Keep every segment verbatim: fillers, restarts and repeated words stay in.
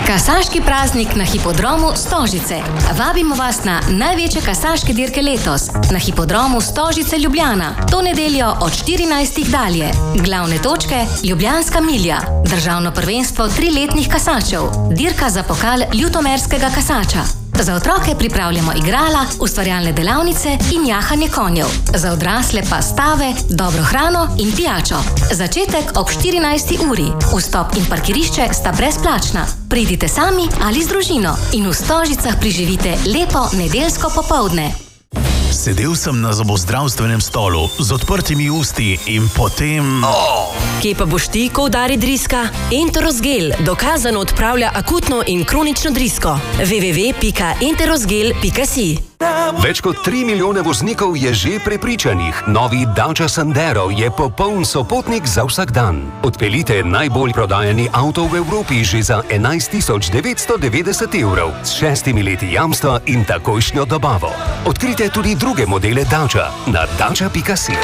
Kasaški praznik na hipodromu Stožice. Vabimo vas na največje kasaške dirke letos na hipodromu Stožice Ljubljana. To nedeljo od štirinajstih dalje. Glavne točke Ljubljanska milja, državno prvenstvo triletnih kasačev, dirka za pokal ljutomerskega kasača. Za otroke pripravljamo igrala, ustvarjalne delavnice in jahanje konjev. Za odrasle pa stave, dobro hrano in pijačo. Začetek ob štirinajsti uri. Vstop in parkirišče sta brezplačna. Pridite sami ali z družino in v Stožicah preživite lepo nedeljsko popoldne. Sedel sem na zobozdravstvenem stolu z odprtimi usti in potem... Oh. Kje pa boš ti, ko udari driska? Enterosgel dokazano odpravlja akutno in kronično drisko. w w w pika enterosgel pika si. Več kot tri milijone voznikov je že prepričanih. Novi Dacia Sandero je popoln sopotnik za vsak dan. Odpeljite najbolj prodajani avto v Evropi že za enajst tisoč devetsto devetdeset evrov s šestimi leti jamstva in takojšnjo dobavo. Odkrite tudi druge modele Dacia na dacia pika si.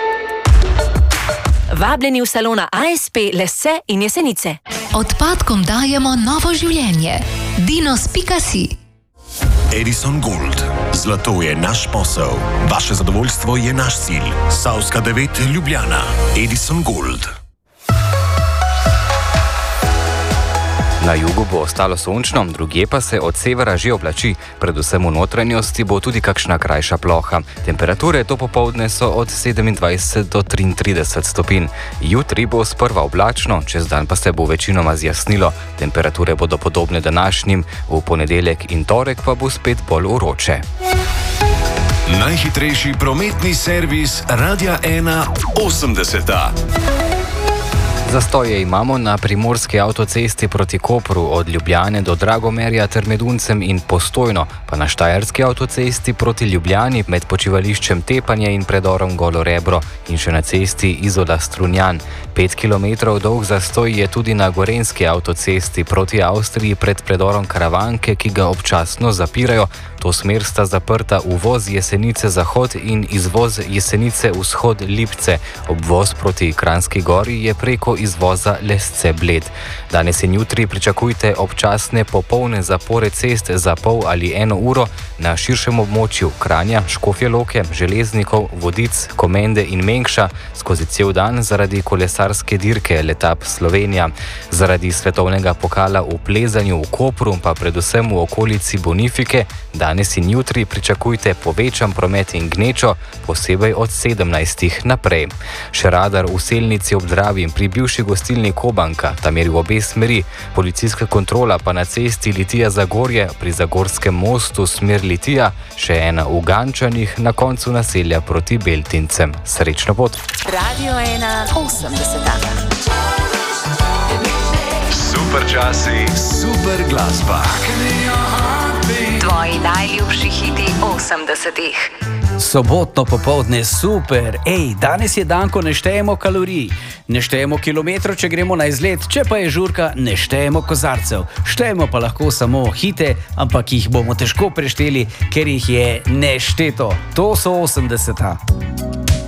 Vabljeni v salona A S P Lesce in Jesenice. Odpadkom dajemo novo življenje. dinos pika si. Edison Gold. Zlato je naš posel. Vaše zadovoljstvo je naš cilj. Savska devet Ljubljana. Edison Gold. Na jugu bo ostalo sončno, drugje pa se od severa že oblači. Predvsem v notranjosti bo tudi kakšna krajša ploha. Temperature to popoldne so od sedemindvajset do triintrideset stopinj. Jutri bo sprva oblačno, čez dan pa se bo večinoma zjasnilo. Temperature bodo podobne današnjim, v ponedeljek in torek pa bo spet bolj vroče. Najhitrejši prometni servis Radia ena osemdeseta. Zastoje imamo na primorski avtocesti proti Kopru od Ljubljane do Dragomerja ter med Uncem in Postojno, pa na štajerski avtocesti proti Ljubljani med počivališčem Tepanje in predorom Golo Rebro in še na cesti Izola-Strunjan. Pet kilometrov dolg zastoj je tudi na gorenski avtocesti proti Avstriji pred predorom Karavanke, ki ga občasno zapirajo. To smer sta zaprta uvoz Jesenice Zahod in izvoz Jesenice Vzhod Lipce. Obvoz proti Kranjski Gori je preko izvoza Lesce Bled. Danes in jutri pričakujte občasne popolne zapore cest za pol ali eno uro na širšem območju Kranja, Škofje Loke, Železnikov, Vodic, Komende in Mengša skozi cel dan zaradi kolesarske dirke Letap Slovenija. Zaradi svetovnega pokala v plezanju v Kopru, pa predvsem v okolici Bonifike, danes in jutri pričakujte povečan promet in gnečo, posebej od sedemnajstih naprej. Še radar v Selnici ob Dravi pri bivši gostilni Kobanka, tam je v obe smeri, policijska kontrola pa na cesti Litija-Zagorje pri Zagorskem mostu smer Litija, še ena v Gančanih na koncu naselja proti Beltincem. Srečno pot! Radio ena osemdeseta. Super časi, super glasba. Tvoji najljubši hiti osemdesetih. Sobotno popoldne, super, ej, danes je dan, ko ne štejemo kalorij, ne štejemo kilometrov, če gremo na izlet, če pa je žurka, ne štejemo kozarcev, štejemo pa lahko samo hite, ampak jih bomo težko prešteli, ker jih je nešteto. To so osemdeseta.